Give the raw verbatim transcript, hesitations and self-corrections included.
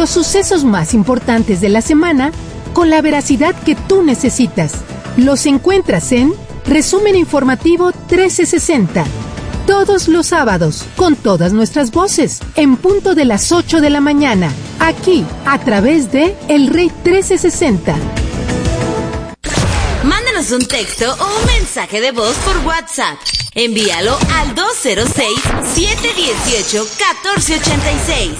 Los sucesos más importantes de la semana con la veracidad que tú necesitas. Los encuentras en Resumen Informativo trece sesenta. Todos los sábados, con todas nuestras voces, en punto de las ocho de la mañana, aquí, a través de El Rey trece sesenta. Mándanos un texto o un mensaje de voz por WhatsApp. Envíalo al dos cero seis, siete uno ocho, uno cuatro ocho seis.